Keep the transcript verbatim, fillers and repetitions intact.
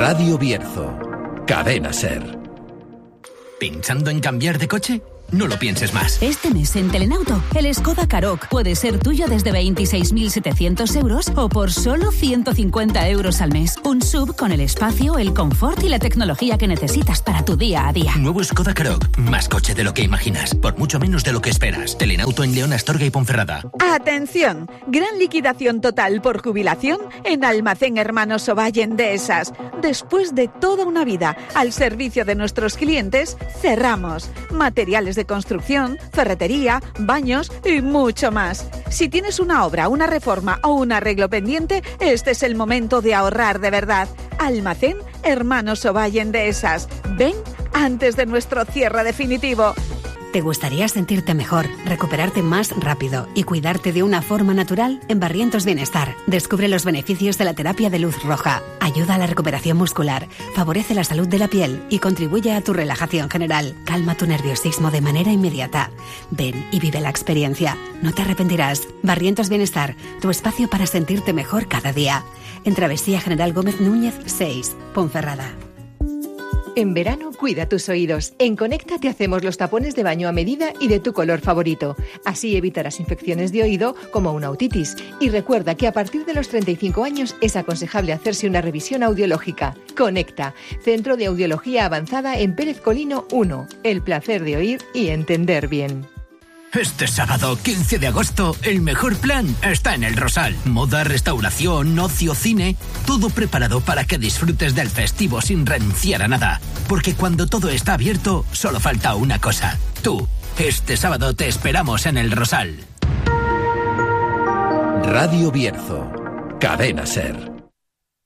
Radio Bierzo, Cadena Ser. ¿Pensando en cambiar de coche? No lo pienses más. Este mes en Telenauto, el Skoda Karoq puede ser tuyo desde veintiséis mil setecientos euros o por solo ciento cincuenta euros al mes. Un sub con el espacio, el confort y la tecnología que necesitas para tu día a día. Nuevo Skoda Karoq. Más coche de lo que imaginas, por mucho menos de lo que esperas. Telenauto en León, Astorga y Ponferrada. ¡Atención! Gran liquidación total por jubilación en Almacén Hermanos Ovalle Endesas. Después de toda una vida al servicio de nuestros clientes, cerramos. Materiales de construcción, ferretería, baños y mucho más. Si tienes una obra, una reforma o un arreglo pendiente, este es el momento de ahorrar de verdad. Almacén Hermanos Ovalle Endesas. Ven antes de nuestro cierre definitivo. ¿Te gustaría sentirte mejor, recuperarte más rápido y cuidarte de una forma natural? En Barrientos Bienestar, descubre los beneficios de la terapia de luz roja. Ayuda a la recuperación muscular, favorece la salud de la piel y contribuye a tu relajación general. Calma tu nerviosismo de manera inmediata. Ven y vive la experiencia. No te arrepentirás. Barrientos Bienestar, tu espacio para sentirte mejor cada día. En Travesía General Gómez Núñez seis, Ponferrada. En verano, cuida tus oídos. En Conecta te hacemos los tapones de baño a medida y de tu color favorito. Así evitarás infecciones de oído como una otitis. Y recuerda que a partir de los treinta y cinco años es aconsejable hacerse una revisión audiológica. Conecta, Centro de Audiología Avanzada en Pérez Colino uno. El placer de oír y entender bien. Este sábado, quince de agosto, el mejor plan está en El Rosal. Moda, restauración, ocio, cine, todo preparado para que disfrutes del festivo sin renunciar a nada. Porque cuando todo está abierto, solo falta una cosa. Tú. Este sábado te esperamos en El Rosal. Radio Bierzo, Cadena Ser.